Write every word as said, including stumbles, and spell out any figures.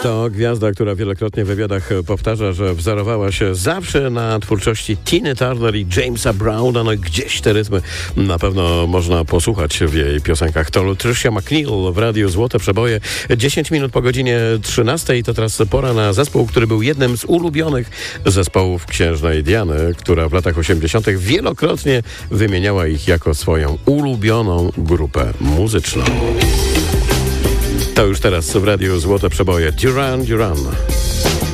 To gwiazda, która wielokrotnie w wywiadach powtarza, że wzorowała się zawsze na twórczości Tiny Turner i Jamesa Browna. No i gdzieś te rytmy na pewno można posłuchać w jej piosenkach. To Tricia McNeil w Radiu Złote Przeboje. dziesięć minut po godzinie trzynastej. To teraz pora na zespół, który był jednym z ulubionych zespołów księżnej Diany, która w latach osiemdziesiątych wielokrotnie wymieniała ich jako swoją ulubioną grupę muzyczną. To już teraz w Radiu Złote Przeboje. Duran Duran.